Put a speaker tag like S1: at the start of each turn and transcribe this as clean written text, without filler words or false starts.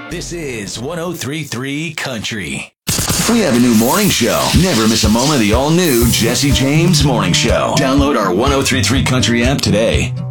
S1: This is 103.3 Country.
S2: We have a new morning show. Never miss a moment of the all-new Jesse James Morning Show. Download our 103.3 Country app today.